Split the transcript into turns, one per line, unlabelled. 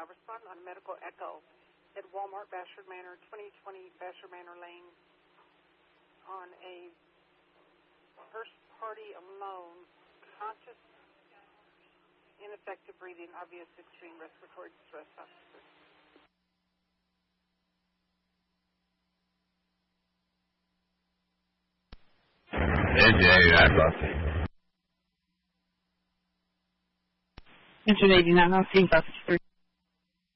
responding on medical echo at Walmart, Bashford Manor, 2020 Bashford Manor Lane, on a first party alone, conscious, ineffective breathing, obvious extreme respiratory distress.
Engine 89, I'll see officer.